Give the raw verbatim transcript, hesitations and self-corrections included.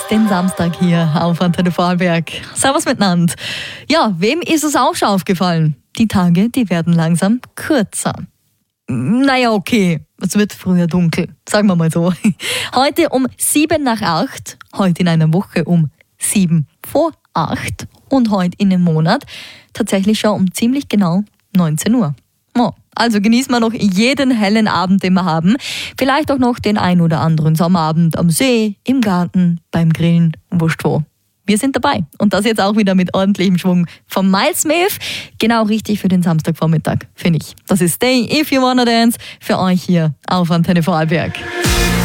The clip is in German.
den Samstag hier auf Antenne Vorarlberg. Servus miteinander. Ja, wem ist es auch schon aufgefallen? Die Tage, die werden langsam kürzer. Naja, okay, es wird früher dunkel, sagen wir mal so. Heute um sieben nach acht, heute in einer Woche um sieben vor acht und heute in einem Monat tatsächlich schon um ziemlich genau neunzehn Uhr. Oh, also genießen wir noch jeden hellen Abend, den wir haben. Vielleicht auch noch den ein oder anderen Sommerabend am See, im Garten, beim Grillen, wurscht wo. Wir sind dabei. Und das jetzt auch wieder mit ordentlichem Schwung vom Miles Smith. Genau richtig für den Samstagvormittag, finde ich. Das ist Stay If You Wanna Dance für euch hier auf Antenne Vorarlberg.